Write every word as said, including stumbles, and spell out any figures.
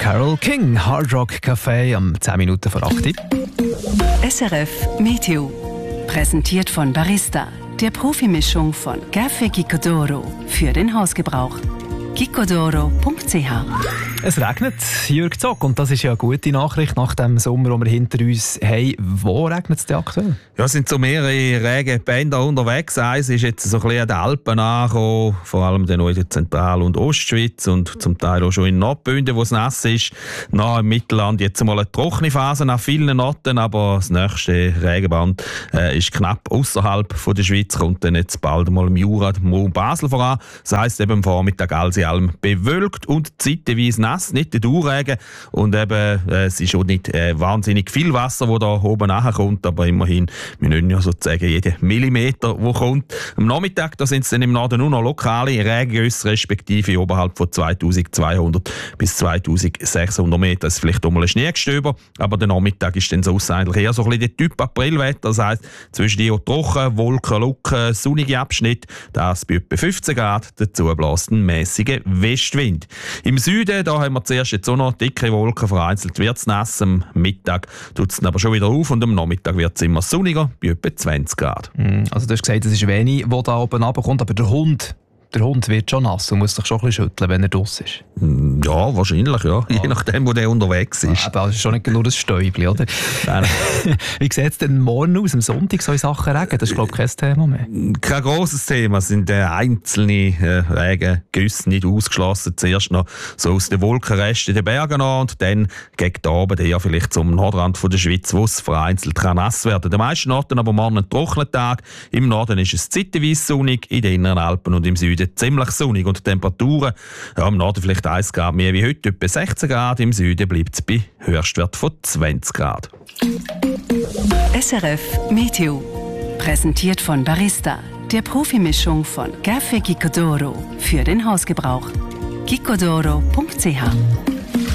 Carole King, Hard Rock Café, am zehn Minuten vor acht. S R F Meteo. Präsentiert von Barista, der Profimischung von Café Gicodoro für den Hausgebrauch. gicodoro punkt c h. Es regnet, Jürg Zock, und das ist ja eine gute Nachricht nach dem Sommer, den wir hinter uns haben. Wo regnet es denn aktuell? Ja, es sind so mehrere Regenbänder unterwegs. Eins ist jetzt so ein bisschen an den Alpen angekommen, vor allem dann auch in der Zentral- und Ostschweiz und zum Teil auch schon in Nordbünden, wo es nass ist. Nach im Mittelland jetzt mal eine trockene Phase nach vielen Orten, aber das nächste Regenband äh, ist knapp außerhalb der Schweiz, kommt dann jetzt bald mal im Jura, im Raum Basel voran. Das heisst eben am Vormittag alles in allem bewölkt und zeitweise nass, nicht der Dauerregen. Und eben, äh, es ist auch nicht äh, wahnsinnig viel Wasser, das da oben nachkommt, aber immerhin, wir nennen ja sozusagen jeden Millimeter, der kommt. Am Nachmittag, da sind es dann im Norden nur noch lokale Regengüsse, respektive oberhalb von zweitausendzweihundert bis zweitausendsechshundert Meter. Das ist vielleicht auch mal ein Schneegestöber, aber der Nachmittag ist dann sonst eigentlich eher so ein bisschen der Typ Aprilwetter. Das heisst, zwischen die trocken, Wolken, Lucken, sonnige Abschnitt, das bei etwa fünfzehn Grad, dazu bläst ein mäßiger Westwind. Im Süden, da haben wir zuerst jetzt auch noch dicke Wolken, vereinzelt wird es nass, am Mittag tut es dann aber schon wieder auf und am Nachmittag wird es immer sonniger, bei etwa zwanzig Grad. Also du hast gesagt, es ist wenig, was da oben runterkommt, aber der Hund, der Hund wird schon nass und muss sich schon ein bisschen schütteln, wenn er draussen ist. Ja, wahrscheinlich, ja. ja. Je nachdem, wo der unterwegs ist. Ja, aber das ist schon nicht nur ein Stäubchen, oder? Nein. Wie sieht es denn morgen aus, am Sonntag, so in Sachen Regen? Das ist, glaube ich, kein Thema mehr. Kein grosses Thema. Es sind äh, einzelne äh, Regengüsse nicht ausgeschlossen. Zuerst noch so aus den Wolkenresten in den Bergen an und dann gegen den Abend eher vielleicht zum Nordrand von der Schweiz, wo es vereinzelt kann nass werden. Den meisten Orten aber morgen ein trockener Tag. Im Norden ist es zeitweise sonnig, in den inneren Alpen und im Süden ziemlich sonnig. Und die Temperaturen, ja, im Norden vielleicht eins Grad mehr wie heute, etwa sechzehn Grad, im Süden bleibt es bei Höchstwert von zwanzig Grad. S R F Meteo. Präsentiert von Barista, der Profimischung von Café Gicodoro für den Hausgebrauch. gicodoro punkt c h.